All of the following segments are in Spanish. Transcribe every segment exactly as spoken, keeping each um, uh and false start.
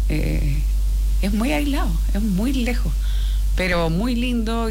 eh, es muy aislado, es muy lejos, pero muy lindo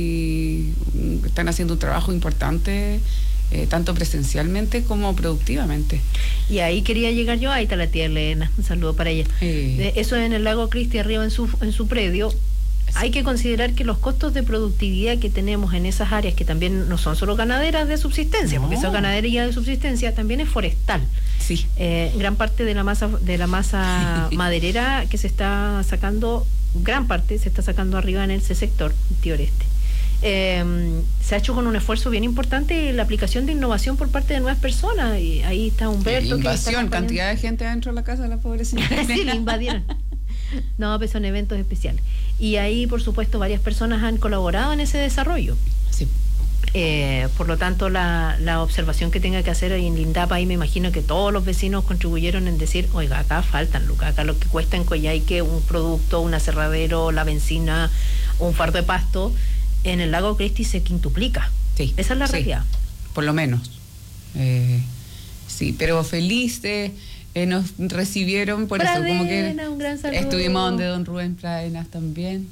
y están haciendo un trabajo importante, eh, tanto presencialmente como productivamente. Y ahí quería llegar yo, ahí está la tía Elena, un saludo para ella. Eh. Eso en el lago Cristi, arriba en su, en su predio. Sí. Hay que considerar que los costos de productividad que tenemos en esas áreas, que también no son solo ganaderas de subsistencia, no. porque esa ganadería de subsistencia también es forestal. Sí. Eh, gran parte de la masa de la masa maderera que se está sacando, gran parte se está sacando arriba en ese sector, Tío Oreste. Eh, se ha hecho con un esfuerzo bien importante la aplicación de innovación por parte de nuevas personas, y ahí está Humberto. Invasión, que está cantidad de gente adentro de la casa de la pobre señora. Sí, le invadieron. No, pues son eventos especiales. Y ahí, por supuesto, varias personas han colaborado en ese desarrollo. Sí. Eh, por lo tanto, la, la observación que tenga que hacer ahí en Lindapa, ahí me imagino que todos los vecinos contribuyeron en decir, oiga, acá faltan, Lucas, acá lo que cuesta en Coyhaique un producto, un aserradero, la benzina, un fardo de pasto, en el lago Cristi se quintuplica. Sí. Esa es la sí, realidad. Por lo menos. Eh, sí, pero felices, eh, nos recibieron por Pradena, eso, como que un gran saludo. Estuvimos donde don Rubén Pradenas también.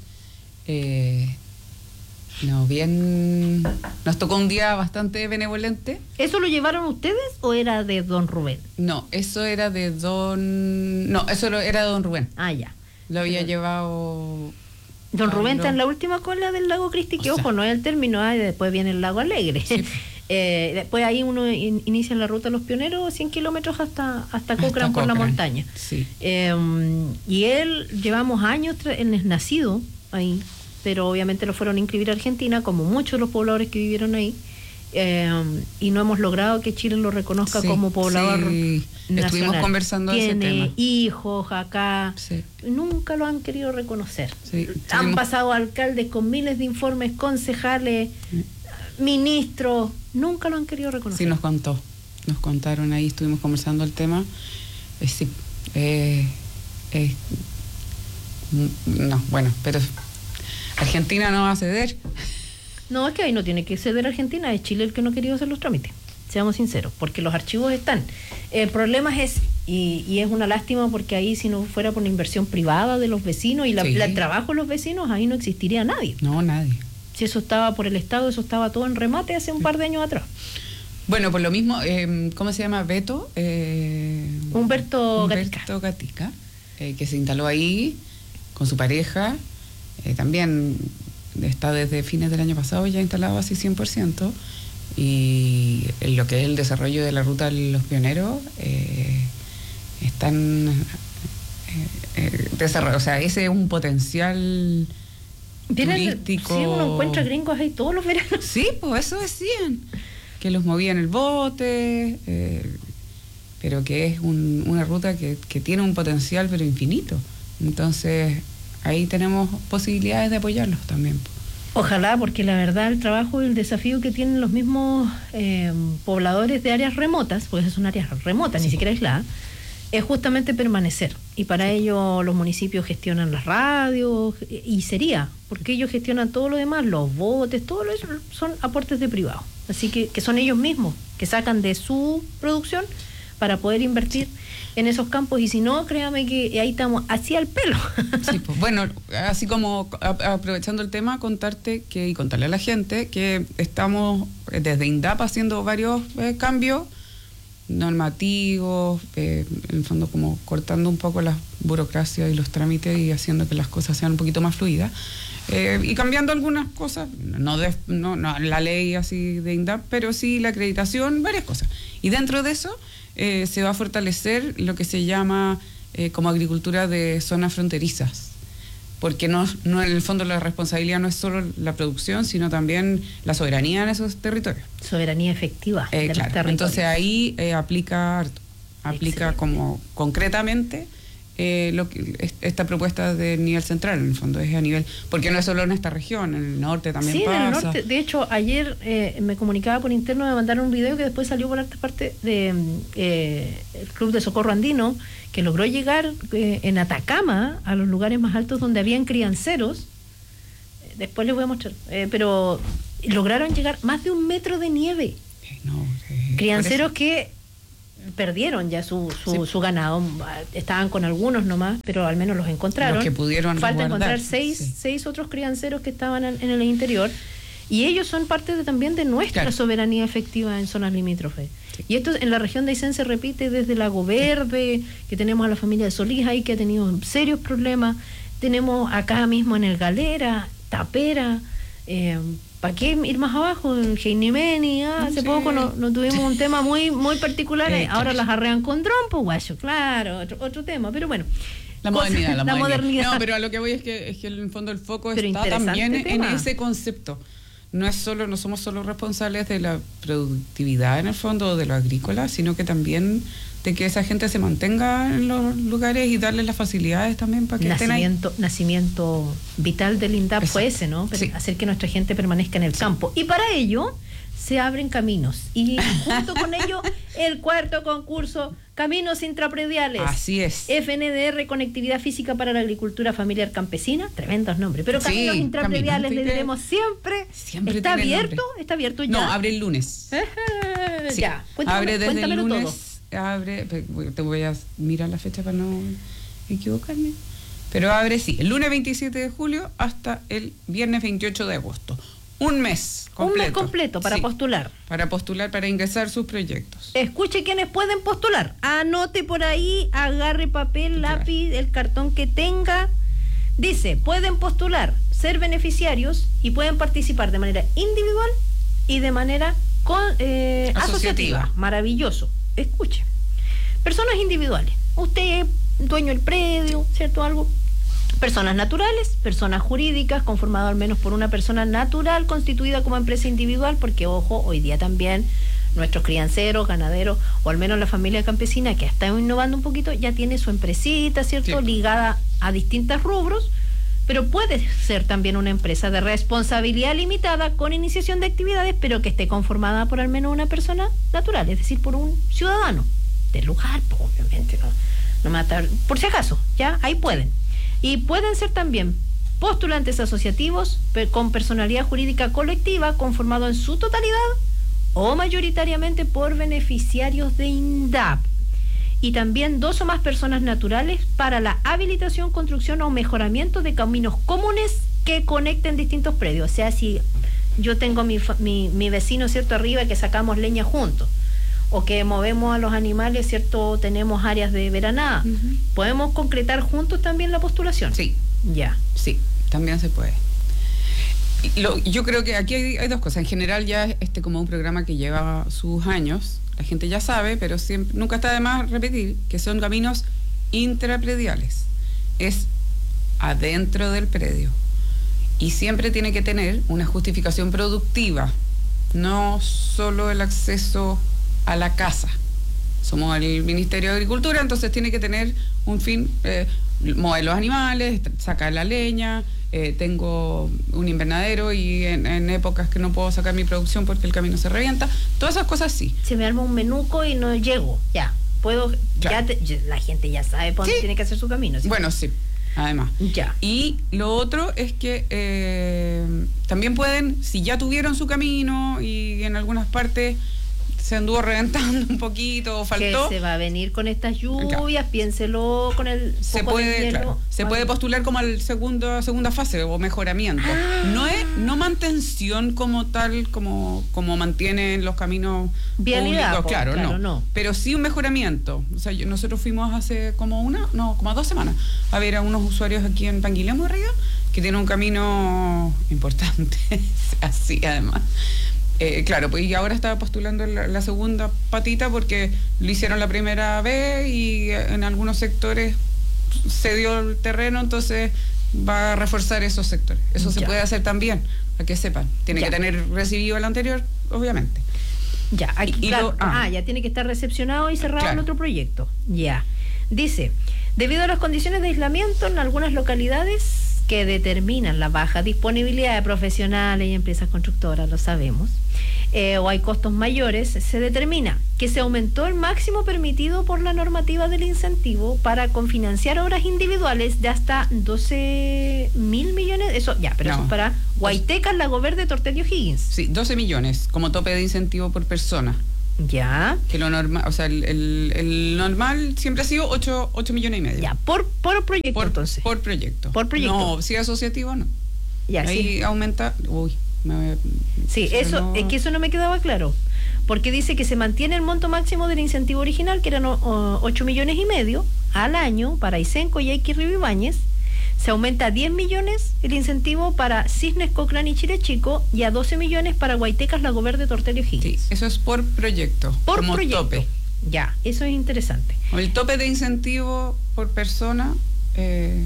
Eh, no, bien, nos tocó un día bastante benevolente. ¿Eso lo llevaron ustedes o era de don Rubén? No, eso era de don... No, eso era de don Rubén. Ah, ya. Lo había Pero... llevado... Don Pablo. Rubén está en la última cola del lago Cristi, que o ojo, sea, no es el término, ah, y después viene el lago Alegre. Sí. eh, después ahí uno in, inicia en la ruta de los pioneros, cien kilómetros hasta, hasta Cochrane hasta por Cochrane. La montaña. Sí. Eh, y él, llevamos años, él es nacido ahí, pero obviamente lo fueron a inscribir a Argentina, como muchos de los pobladores que vivieron ahí, eh, y no hemos logrado que Chile lo reconozca sí, como poblador sí. nacional. Estuvimos conversando Tiene ese tema. hijos acá, sí. nunca lo han querido reconocer. Sí. Han Estuvimos... pasado alcaldes con miles de informes, concejales, sí. ministros, nunca lo han querido reconocer. Sí, nos contó, nos contaron ahí, estuvimos conversando el tema. Eh, sí, eh, eh, no, bueno, pero Argentina no va a ceder. No, es que ahí no tiene que ceder Argentina, es Chile el que no ha querido hacer los trámites, seamos sinceros, porque los archivos están. El problema es, y, y es una lástima porque ahí si no fuera por la inversión privada de los vecinos y la, sí. la, el trabajo de los vecinos, ahí no existiría nadie. No, nadie. Si eso estaba por el Estado, eso estaba todo en remate hace un sí. par de años atrás. Bueno, por lo mismo, eh, ¿cómo se llama? Beto. Eh, Humberto, Humberto Gatica, Gatica eh, que se instaló ahí con su pareja, eh, también está desde fines del año pasado ya instalado así cien por ciento, y en lo que es el desarrollo de la ruta de los pioneros eh, están eh, eh, desarrollo, o sea, ese es un potencial turístico. Sí, uno encuentra gringos ahí todos los veranos. Sí, pues eso decían, que los movían el bote, eh, pero que es un, una ruta que, que tiene un potencial pero infinito. Entonces ahí tenemos posibilidades de apoyarlos también. Ojalá, porque la verdad el trabajo y el desafío que tienen los mismos eh, pobladores de áreas remotas, porque son áreas remotas, sí. ni siquiera aisladas, es justamente permanecer. Y para sí. ello los municipios gestionan las radios, y sería, porque ellos gestionan todo lo demás, los botes, todo eso son aportes de privados. Así que, que son ellos mismos que sacan de su producción para poder invertir sí. en esos campos, y si no, créame que ahí estamos así al pelo. Sí, pues, bueno, así como a, aprovechando el tema, contarte que y contarle a la gente que estamos desde INDAP haciendo varios eh, cambios normativos, eh, en el fondo como cortando un poco las burocracias y los trámites y haciendo que las cosas sean un poquito más fluidas, eh, y cambiando algunas cosas, no, de, no, no la ley así de INDAP, pero sí la acreditación, varias cosas. Y dentro de eso Eh, se va a fortalecer lo que se llama eh, como agricultura de zonas fronterizas, porque no, no en el fondo la responsabilidad no es solo la producción, sino también la soberanía en esos territorios. Soberanía efectiva eh, de claro. los territorios. Entonces ahí eh, aplica harto, aplica Excelente. Como concretamente eh, lo que, esta propuesta del nivel central, en el fondo es a nivel, porque no es solo en esta región, en el norte también sí, pasa. Sí, en el norte. De hecho, ayer eh, me comunicaba por interno, me mandaron un video que después salió por esta parte de eh, el Club de Socorro Andino, que logró llegar eh, en Atacama a los lugares más altos donde habían crianceros. Después les voy a mostrar, eh, pero lograron llegar más de un metro de nieve. No, eh, crianceros que perdieron ya su, su, Sí. su ganado. Estaban con algunos nomás, pero al menos los encontraron. Los que pudieron Falta resguardar, encontrar seis, sí. seis otros crianceros que estaban en, en el interior. Y ellos son parte de, también de nuestra Claro. soberanía efectiva en zonas limítrofes. Sí. Y esto en la región de Aysén se repite desde Lago Verde, que tenemos a la familia de Solís ahí que ha tenido serios problemas. Tenemos acá mismo en el Galera, Tapera, eh, ¿para qué ir más abajo? En Geinimeni, ah, hace Sí. poco no, no tuvimos un tema muy muy particular. Eh, Ahora claro. las arrean con trompo, guayo, claro, otro, otro tema, pero bueno. La Cosas- modernidad, la, la modernidad. modernidad. No, pero a lo que voy es que, es que en el fondo el foco Pero está interesante también en tema. ese concepto. No es solo, no somos solo responsables de la productividad en el fondo de lo agrícola, sino que también de que esa gente se mantenga en los lugares y darles las facilidades también para que Nacimiento, estén ahí. nacimiento vital del INDAP fue Exacto. ese, ¿no? Pero Sí. hacer que nuestra gente permanezca en el Sí. campo. Y para ello se abren caminos. Y junto con ello el cuarto concurso, Caminos Intraprediales. Así es. F N D R, Conectividad Física para la Agricultura Familiar Campesina. Tremendos nombres. Pero Sí, Caminos Intraprediales caminos, le diremos siempre. Siempre ¿Está tiene abierto? nombre. ¿Está abierto ya? No, abre el lunes. Sí. Ya, cuéntame, abre desde el cuéntamelo lunes. todo. Abre, te voy a mirar la fecha para no equivocarme. Pero abre, sí, el lunes veintisiete de julio hasta el viernes veintiocho de agosto. Un mes completo. Un mes completo para Sí, postular. Para postular, para ingresar sus proyectos. Escuche quienes pueden postular. Anote por ahí, agarre papel, lápiz, el cartón que tenga. Dice, pueden postular, ser beneficiarios y pueden participar de manera individual y de manera con, eh, asociativa. Asociativa. Maravilloso. Escuche. Personas individuales. Usted, dueño del predio, ¿cierto? Algo. Personas naturales, personas jurídicas, conformado al menos por una persona natural constituida como empresa individual, porque ojo, hoy día también nuestros crianceros, ganaderos, o al menos la familia campesina que está innovando un poquito, ya tiene su empresita, ¿cierto? Sí. Ligada a distintos rubros, pero puede ser también una empresa de responsabilidad limitada con iniciación de actividades, pero que esté conformada por al menos una persona natural, es decir, por un ciudadano del lugar, pues, obviamente, no, no matar, por si acaso, ya, ahí pueden. Y pueden ser también postulantes asociativos pe- con personalidad jurídica colectiva conformado en su totalidad o mayoritariamente por beneficiarios de INDAP. Y también dos o más personas naturales para la habilitación, construcción o mejoramiento de caminos comunes que conecten distintos predios. O sea, si yo tengo mi, fa- mi, mi vecino, ¿cierto?, arriba que sacamos leña juntos, o que movemos a los animales, ¿cierto?, tenemos áreas de veranada. Ujú. ¿Podemos concretar juntos también la postulación? Sí, Ya. sí, también se puede. Y lo- yo creo que aquí hay, hay dos cosas. En general ya este como un programa que lleva sus años, la gente ya sabe, pero siempre, nunca está de más repetir que son caminos intraprediales. Es adentro del predio. Y siempre tiene que tener una justificación productiva, no solo el acceso a la casa. Somos el Ministerio de Agricultura, entonces tiene que tener un fin, eh, mover los animales, sacar la leña, eh, tengo un invernadero y en, en épocas que no puedo sacar mi producción porque el camino se revienta, todas esas cosas sí. Se me arma un menuco y no llego. Ya. Puedo. Claro. Ya te- ya- la gente ya sabe por dónde Sí. tiene que hacer su camino. ¿sí? Bueno, sí, además. Ya. Y lo otro es que eh, también pueden, si ya tuvieron su camino y en algunas partes se anduvo reventando un poquito o faltó, Que se va a venir con estas lluvias, piénselo con el se poco de puede, hielo. claro, se Va- puede postular como al segundo, segunda fase o mejoramiento. Ah. No es no mantención como tal, como, como mantienen los caminos Vialidad, públicos, po, claro, claro, no. no. Pero sí un mejoramiento. O sea, yo- nosotros fuimos hace como una, no, como dos semanas a ver a unos usuarios aquí en Panguilemo arriba que tienen un camino importante, así además. Eh, claro, pues y ahora estaba postulando la, la segunda patita porque lo hicieron la primera vez y eh, en algunos sectores se dio el terreno, entonces va a reforzar esos sectores. Eso se Ya. puede hacer también, para que sepan. Tiene Ya. que tener recibido el anterior, obviamente. Ya, aquí, Y- y claro, lo- ah. ah, ya tiene que estar recepcionado y cerrado Claro. en otro proyecto. Ya. Dice, debido a las condiciones de aislamiento en algunas localidades que determinan la baja disponibilidad de profesionales y empresas constructoras, lo sabemos, eh, o hay costos mayores, se determina que se aumentó el máximo permitido por la normativa del incentivo para confinanciar obras individuales de hasta doce mil millones, eso ya, pero No. eso es para Guaitecas, Lago Verde, Tortel y O'Higgins. Sí, doce millones como tope de incentivo por persona. Ya. Que lo normal, o sea, el, el, el normal siempre ha sido ocho millones y medio. Ya, por, por proyecto por, entonces. Por proyecto. Por proyecto. No, si es asociativo, no. Ya, ahí sí. aumenta. Uy, me, sí, eso, no... es que eso no me quedaba claro. Porque dice que se mantiene el monto máximo del incentivo original, que eran ocho millones y medio al año para Isenco, Yaqui, Río Ibáñez. Se aumenta a diez millones el incentivo para Cisnes, Cochrane y Chile Chico, y a doce millones para Guaytecas, Lago Verde, Tortel y O'Higgins. Sí, eso es por proyecto. Por como proyecto. Tope. Ya, eso es interesante. El tope de incentivo por persona eh,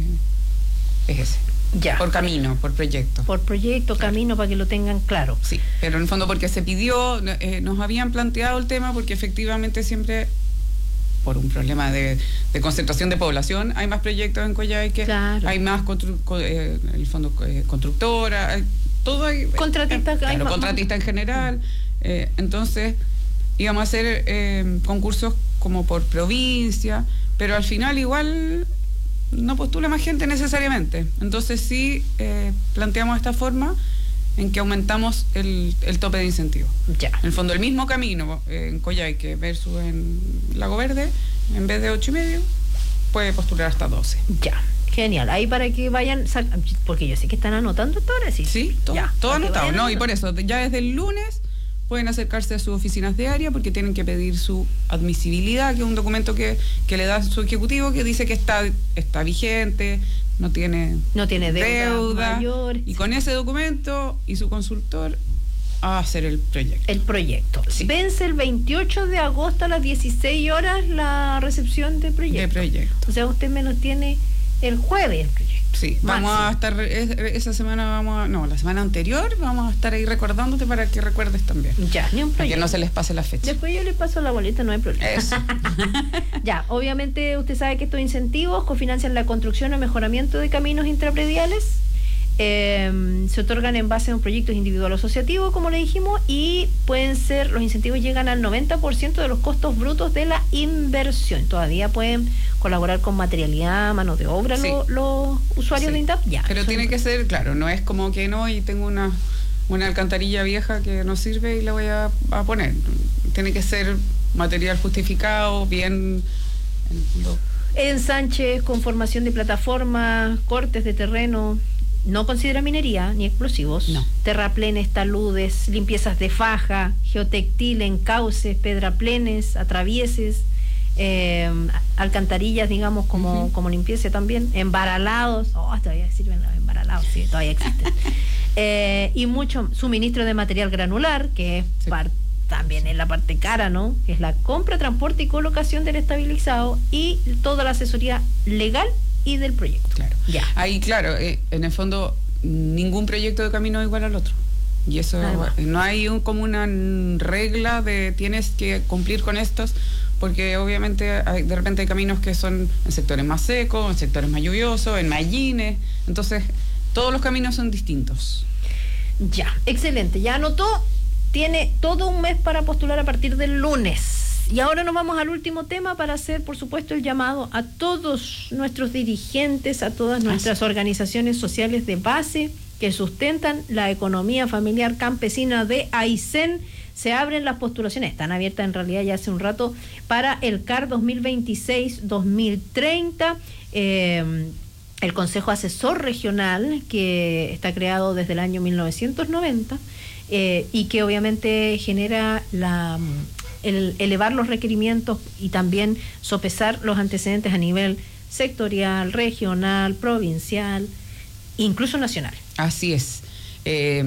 es ese. Ya. Por camino, por proyecto. Por proyecto, claro. Camino, para que lo tengan claro. Sí, pero en el fondo porque se pidió, eh, nos habían planteado el tema porque efectivamente siempre, por un problema de, de concentración de población, hay más proyectos en Coyhaique, claro. Hay más constru, eh, en el fondo eh, constructora, hay, todo hay... Contratista, eh, claro, hay contratista en general. Eh, entonces íbamos a hacer eh, concursos como por provincia, pero al final igual no postula más gente necesariamente. Entonces sí eh, planteamos esta forma en que aumentamos el, el tope de incentivo. Ya. En el fondo, el mismo camino eh, en Coyhaique versus en Lago Verde, en vez de ocho y medio, puede postular hasta doce. Ya, genial. Ahí para que vayan, porque yo sé que están anotando todo ahora, sí. Sí, todo, ya, todo anotado, ¿no? Y por eso, ya desde el lunes pueden acercarse a sus oficinas de área porque tienen que pedir su admisibilidad, que es un documento que, que le da su ejecutivo que dice que está, está vigente, no tiene, no tiene deuda, deuda mayor. Y con ese documento y su consultor a hacer el proyecto. El proyecto. Sí. Vence el veintiocho de agosto a las dieciséis horas la recepción de proyecto. De proyecto. O sea, usted menos tiene el jueves el proyecto. Sí, vamos máximo. a estar, esa semana vamos a, no, la semana anterior vamos a estar ahí recordándote para que recuerdes también. Ya, ni un proyecto. Para que no se les pase la fecha. Después yo le paso la boleta, no hay problema. Eso. Ya, obviamente usted sabe que estos incentivos cofinancian la construcción o mejoramiento de caminos intraprediales. Eh, se otorgan en base a un proyecto individual o asociativo, como le dijimos, y pueden ser, los incentivos llegan al noventa por ciento de los costos brutos de la inversión. Todavía pueden colaborar con materialidad, mano de obra, sí. los, los usuarios sí. de INDAP. Ya, pero tiene que ser, claro, no es como que no, y tengo una, una alcantarilla vieja que no sirve y la voy a, a poner. Tiene que ser material justificado, bien... Lo... ensanches, conformación de plataformas, cortes de terreno. No considera minería ni explosivos. No. Terraplenes, taludes, limpiezas de faja, geotextil, encauces, pedraplenes, atravieses, eh, alcantarillas, digamos, como, uh-huh. como limpieza también, embaralados. Oh, todavía sirven los embaralados, sí, todavía existen. eh, y mucho suministro de material granular, que es sí. parte. También es la parte cara, ¿no? Que es la compra, transporte y colocación del estabilizado y toda la asesoría legal y del proyecto. Claro. Ya. Ahí, claro, eh, en el fondo, ningún proyecto de camino es igual al otro. Y eso, Además. no hay un, como una regla de tienes que cumplir con estos, porque obviamente hay, de repente hay caminos que son en sectores más secos, en sectores más lluviosos, en mallines. Entonces, todos los caminos son distintos. Ya, excelente. Ya anotó. Tiene todo un mes para postular a partir del lunes. Y ahora nos vamos al último tema para hacer, por supuesto, el llamado a todos nuestros dirigentes, a todas nuestras organizaciones sociales de base que sustentan la economía familiar campesina de Aysén. Se abren las postulaciones, están abiertas en realidad ya hace un rato, para el C A R dos mil veintiséis dos mil treinta. Eh, el Consejo Asesor Regional, que está creado desde el año mil novecientos noventa, Eh, y que obviamente genera la, el elevar los requerimientos y también sopesar los antecedentes a nivel sectorial, regional, provincial, incluso nacional. Así es. Eh,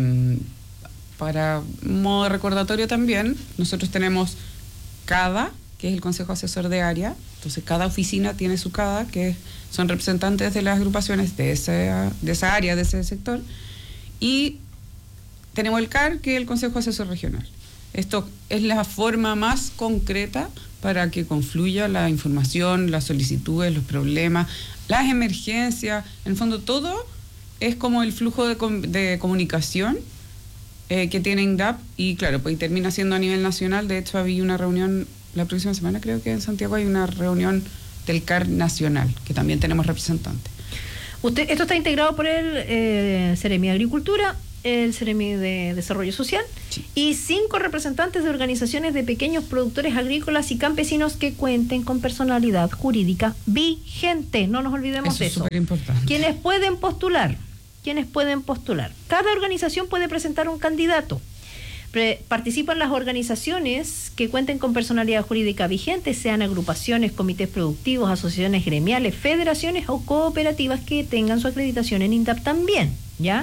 para modo recordatorio también, nosotros tenemos CADA, que es el Consejo Asesor de Área. Entonces cada oficina tiene su CADA, que son representantes de las agrupaciones de esa, de esa área, de ese sector, y tenemos el C A R, que es el Consejo Asesor Regional. Esto es la forma más concreta para que confluya la información, las solicitudes, los problemas, las emergencias. En el fondo, todo es como el flujo de, com de comunicación eh, que tiene INDAP. Y claro, pues termina siendo a nivel nacional. De hecho, había una reunión la próxima semana, creo que en Santiago hay una reunión del C A R nacional, que también tenemos representantes. Usted, esto está integrado por el eh, Seremi de Agricultura, el Ceremi de Desarrollo Social, sí. y cinco representantes de organizaciones de pequeños productores agrícolas y campesinos que cuenten con personalidad jurídica vigente. No nos olvidemos eso de eso. Es súper importante. Quienes pueden postular, quienes pueden postular. Cada organización puede presentar un candidato. Pre- participan las organizaciones que cuenten con personalidad jurídica vigente, sean agrupaciones, comités productivos, asociaciones gremiales, federaciones o cooperativas que tengan su acreditación en INDAP también, ¿ya?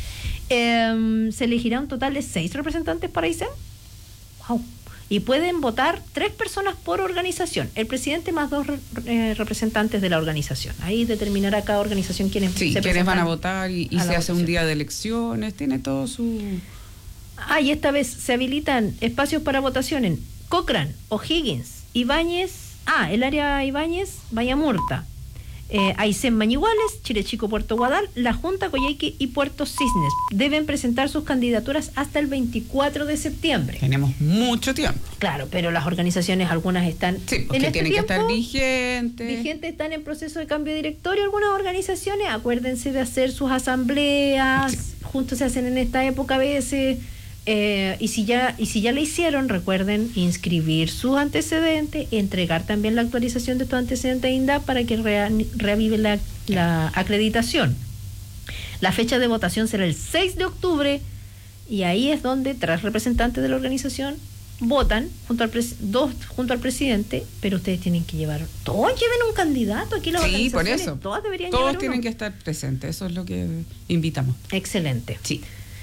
Eh, se elegirá un total de seis representantes para I S E M. Wow. Y pueden votar tres personas por organización, el presidente más dos re- eh, representantes de la organización. Ahí determinará cada organización quiénes sí, se quiénes van a votar y, y a se hace votación. un día de elecciones, tiene todo su... Ah, y esta vez se habilitan espacios para votación en Cochrane, O'Higgins, Ibáñez, ah, el área Ibáñez, Vallamurta, eh, Aysén, Mañiguales, Chile Chico, Puerto Guadal, La Junta, Coyhaique y Puerto Cisnes. Deben presentar sus candidaturas hasta el veinticuatro de septiembre. Tenemos mucho tiempo. Claro, pero las organizaciones, algunas están... Sí, porque en este tienen tiempo, que estar vigentes. Vigentes, están en proceso de cambio de directorio. Algunas organizaciones, acuérdense de hacer sus asambleas, sí. Juntos se hacen en esta época a veces... Eh, y si ya y si ya le hicieron, recuerden inscribir sus antecedentes, entregar también la actualización de estos antecedentes a INDAP para que rea, reavive la, la acreditación. La fecha de votación será el seis de octubre y ahí es donde tres representantes de la organización votan junto al pres, dos junto al presidente, pero ustedes tienen que llevar, todos lleven un candidato aquí las sí, por organizaciones, eso. todas deberían todos llevar tienen uno. que estar presentes, eso es lo que invitamos. Excelente. Sí.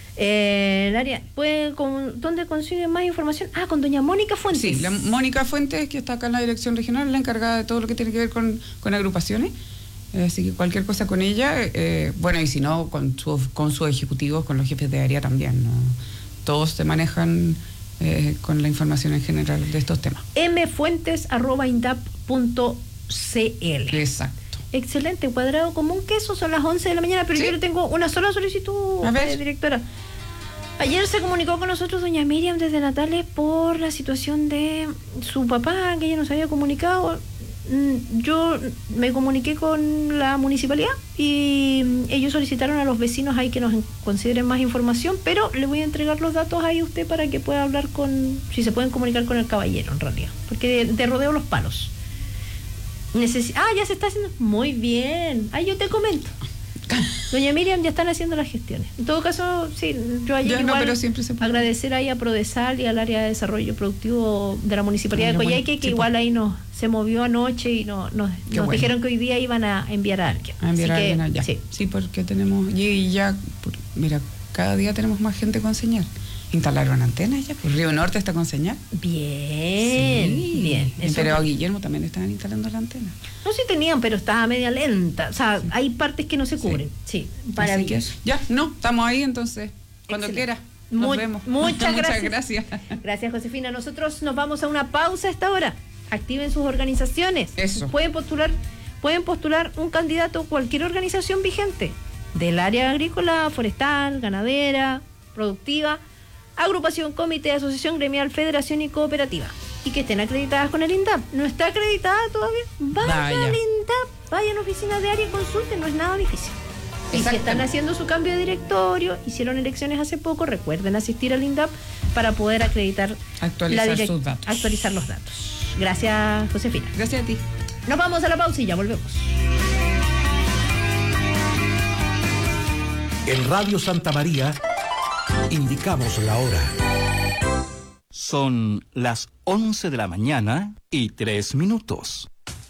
Eh, el área, ¿puede, con, ¿dónde consiguen más información? Ah, con doña Mónica Fuentes. Sí, la Mónica Fuentes, que está acá en la dirección regional, la encargada de todo lo que tiene que ver con, con agrupaciones. Eh, así que cualquier cosa con ella, eh, bueno, y si no, con, su, con sus ejecutivos, con los jefes de área también, ¿no? Todos se manejan eh, con la información en general de estos temas. mfuentes arroba indap punto cl. Exacto. Excelente, cuadrado como un queso, son las once de la mañana, pero ¿sí? Yo le tengo una sola solicitud, eh, directora. Ayer se comunicó con nosotros doña Miriam desde Natales por la situación de su papá, que ella nos había comunicado. Yo me comuniqué con la municipalidad y ellos solicitaron a los vecinos ahí que nos consideren más información, pero le voy a entregar los datos ahí a usted para que pueda hablar con, si se pueden comunicar con el caballero en realidad, porque de, de rodeo los palos. Necesi- ah, ya se está haciendo. Muy bien. Ah, yo te comento. Doña Miriam, ya están haciendo las gestiones. En todo caso, sí, yo ayer ya, igual no, pero siempre se puede. Agradecer ahí a Prodesal y al área de desarrollo productivo de la Municipalidad de Coyhaique, que sí, igual ahí nos se movió anoche y no, nos, nos bueno. dijeron que hoy día iban a enviar a alguien. A enviar Así a alguien que, allá. Sí. sí, porque tenemos, y ya, mira, cada día tenemos más gente con señal. Instalaron antenas ya, pues Río Norte está con señal. Bien, sí, bien. En Pereo Guillermo también estaban instalando la antena. No, sí tenían, pero estaba media lenta. O sea, sí. hay partes que no se cubren. Sí, sí maravilloso. Ya, no, estamos ahí entonces. Cuando quiera. Nos Muy, vemos. Muchas gracias. Muchas gracias. Gracias, Josefina. Nosotros nos vamos a una pausa a esta hora. Activen sus organizaciones. Eso. Pueden postular, pueden postular un candidato, cualquier organización vigente, del área agrícola, forestal, ganadera, productiva, agrupación, comité, asociación gremial, federación y cooperativa, y que estén acreditadas con el INDAP. ¿No está acreditada todavía? Vaya Vaya. al INDAP, vayan a oficinas de área y consulten, no es nada difícil. Y si están haciendo su cambio de directorio, hicieron elecciones hace poco, recuerden asistir al INDAP para poder acreditar, actualizar la direct- sus datos. actualizar los datos. Gracias, Josefina. Gracias a ti. Nos vamos a la pausa y ya volvemos. En Radio Santa María indicamos la hora. Son las once de la mañana y tres minutos.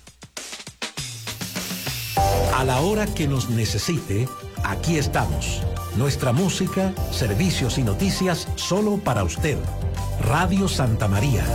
A la hora que nos necesite, aquí estamos. Nuestra música, servicios y noticias solo para usted. Radio Santa María.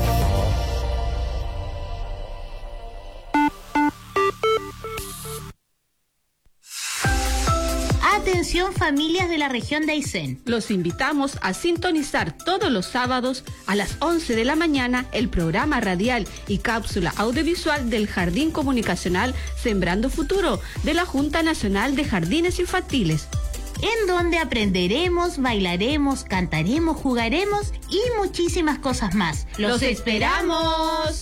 Atención familias de la región de Aysén. Los invitamos a sintonizar todos los sábados a las once de la mañana el programa radial y cápsula audiovisual del Jardín Comunicacional Sembrando Futuro de la Junta Nacional de Jardines Infantiles, en donde aprenderemos, bailaremos, cantaremos, jugaremos y muchísimas cosas más. ¡Los, ¡Los esperamos!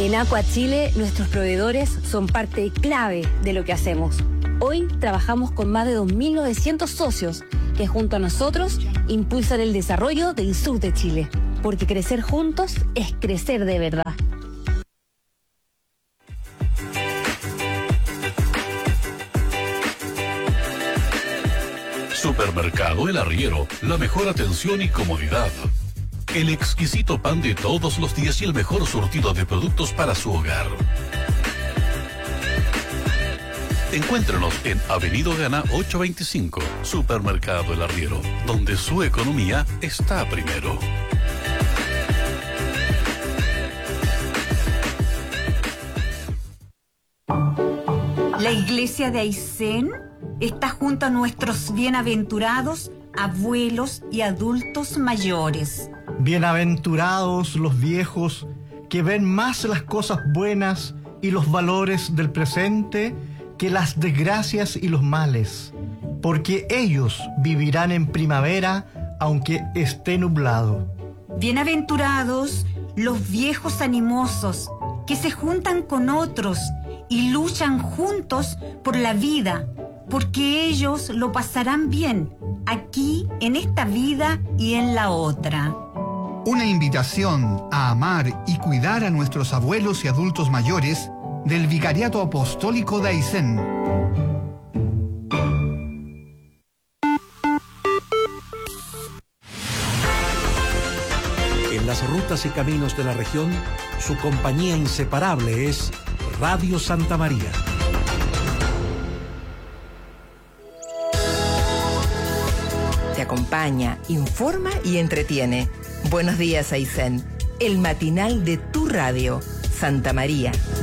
En Aqua Chile, nuestros proveedores son parte clave de lo que hacemos. Hoy trabajamos con más de dos mil novecientos socios que junto a nosotros impulsan el desarrollo del sur de Chile. Porque crecer juntos es crecer de verdad. Supermercado El Arriero, la mejor atención y comodidad. El exquisito pan de todos los días y el mejor surtido de productos para su hogar. Encuéntrenos en Avenida Gana ochocientos veinticinco, Supermercado El Arriero, donde su economía está primero. La iglesia de Aysén está junto a nuestros bienaventurados abuelos y adultos mayores. Bienaventurados los viejos que ven más las cosas buenas y los valores del presente que las desgracias y los males, porque ellos vivirán en primavera aunque esté nublado. Bienaventurados los viejos animosos que se juntan con otros y luchan juntos por la vida, porque ellos lo pasarán bien, aquí, en esta vida y en la otra. Una invitación a amar y cuidar a nuestros abuelos y adultos mayores del Vicariato Apostólico de Aysén. En las rutas y caminos de la región, su compañía inseparable es Radio Santa María. Te acompaña, informa y entretiene. Buenos días, Aysén. El matinal de tu radio, Santa María.